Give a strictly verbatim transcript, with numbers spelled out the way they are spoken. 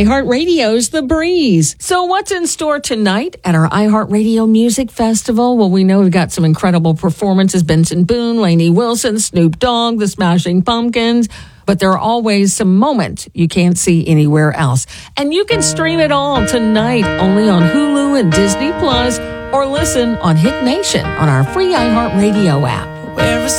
iHeartRadio's The Breeze. So what's in store tonight at our iHeartRadio Music Festival? Well, we know we've got some incredible performances. Benson Boone, Lainey Wilson, Snoop Dogg, The Smashing Pumpkins. But there are always some moments you can't see anywhere else. And you can stream it all tonight only on Hulu and Disney Plus, or listen on Hit Nation on our free iHeartRadio app. Where is